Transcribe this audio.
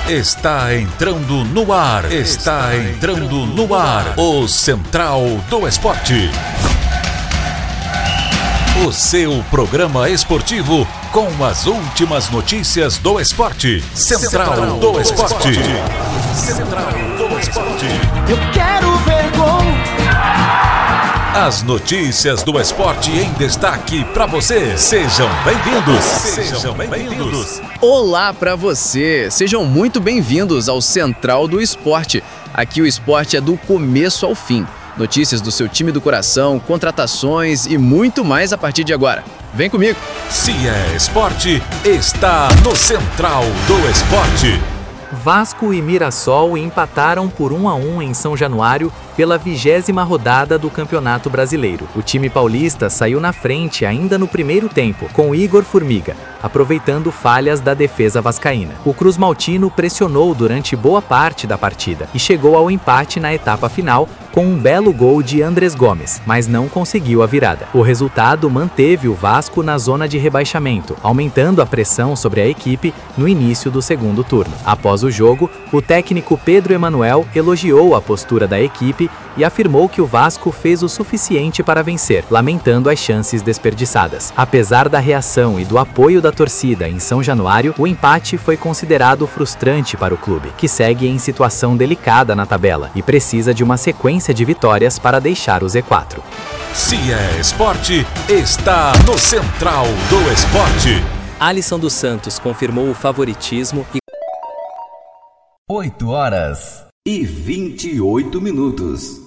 Está entrando no ar. Está entrando no ar. O Central do Esporte. O seu programa esportivo com as últimas notícias do esporte. Central do Esporte. Central do Esporte. Eu quero ver gol. As notícias do esporte em destaque para você. Sejam bem-vindos. Sejam bem-vindos. Olá para você. Sejam muito bem-vindos ao Central do Esporte. Aqui o esporte é do começo ao fim. Notícias do seu time do coração, contratações e muito mais a partir de agora. Vem comigo. Se é esporte, está no Central do Esporte. Vasco e Mirassol empataram por 1-1 em São Januário pela 20ª rodada do Campeonato Brasileiro. O time paulista saiu na frente ainda no primeiro tempo, com Igor Formiga, aproveitando falhas da defesa vascaína. O Cruz Maltino pressionou durante boa parte da partida e chegou ao empate na etapa final com um belo gol de Andrés Gomes, mas não conseguiu a virada. O resultado manteve o Vasco na zona de rebaixamento, aumentando a pressão sobre a equipe no início do segundo turno. Após o jogo, o técnico Pedro Emanuel elogiou a postura da equipe e afirmou que o Vasco fez o suficiente para vencer, lamentando as chances desperdiçadas. Apesar da reação e do apoio da torcida em São Januário, o empate foi considerado frustrante para o clube, que segue em situação delicada na tabela e precisa de uma sequência de vitórias para deixar o Z4. Se é esporte, está no Central do Esporte. Alisson dos Santos confirmou o favoritismo e 8h28.